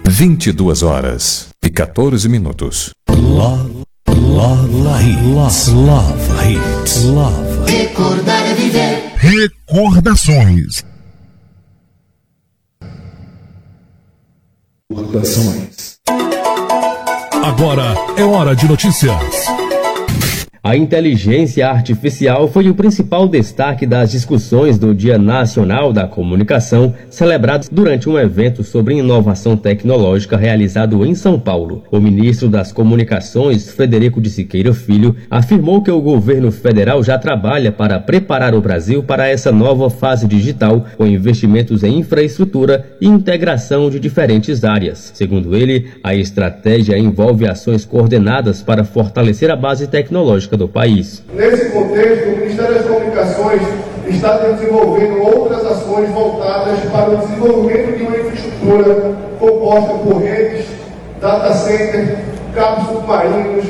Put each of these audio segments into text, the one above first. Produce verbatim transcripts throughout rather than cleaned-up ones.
vinte e duas horas e quatorze minutos. Love, love, love, love, hits, love. Recordar é viver. Recordações. Recordações. Agora é hora de notícias. A inteligência artificial foi o principal destaque das discussões do Dia Nacional da Comunicação, celebrado durante um evento sobre inovação tecnológica realizado em São Paulo. O ministro das Comunicações, Frederico de Siqueira Filho, afirmou que o governo federal já trabalha para preparar o Brasil para essa nova fase digital, com investimentos em infraestrutura e integração de diferentes áreas. Segundo ele, a estratégia envolve ações coordenadas para fortalecer a base tecnológica do país. Nesse contexto, o Ministério das Comunicações está desenvolvendo outras ações voltadas para o desenvolvimento de uma infraestrutura composta por redes, data center, cabos submarinos,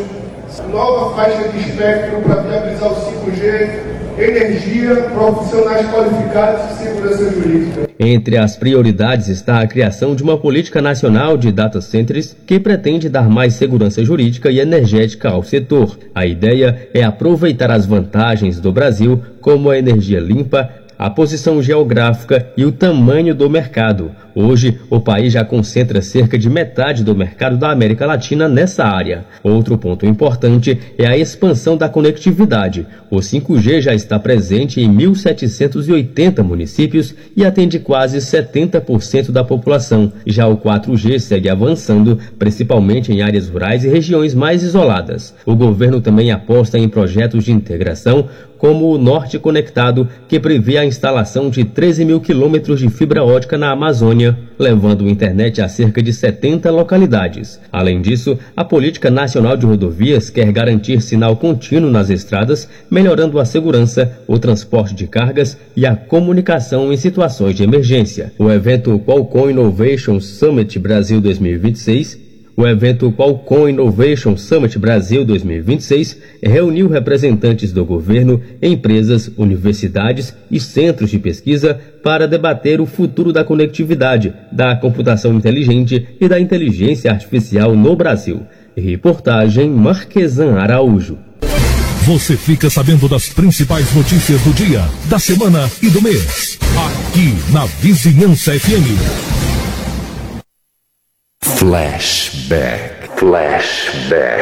nova faixa de espectro para viabilizar o cinco G, energia, profissionais qualificados e segurança jurídica. Entre as prioridades está a criação de uma política nacional de data centers que pretende dar mais segurança jurídica e energética ao setor. A ideia é aproveitar as vantagens do Brasil, como a energia limpa, a posição geográfica e o tamanho do mercado. Hoje, o país já concentra cerca de metade do mercado da América Latina nessa área. Outro ponto importante é a expansão da conectividade. O cinco G já está presente em mil setecentos e oitenta municípios e atende quase setenta por cento da população. Já o quatro G segue avançando, principalmente em áreas rurais e regiões mais isoladas. O governo também aposta em projetos de integração, como o Norte Conectado, que prevê a instalação de treze mil quilômetros de fibra ótica na Amazônia, levando internet a cerca de setenta localidades. Além disso, a Política Nacional de Rodovias quer garantir sinal contínuo nas estradas, melhorando a segurança, o transporte de cargas e a comunicação em situações de emergência. O evento Qualcomm Innovation Summit Brasil dois mil e vinte e seis O evento Qualcomm Innovation Summit Brasil dois mil e vinte e seis reuniu representantes do governo, empresas, universidades e centros de pesquisa para debater o futuro da conectividade, da computação inteligente e da inteligência artificial no Brasil. Reportagem Marquesan Araújo. Você fica sabendo das principais notícias do dia, da semana e do mês. Aqui na Vizinhança F M. Flashback. Flashback.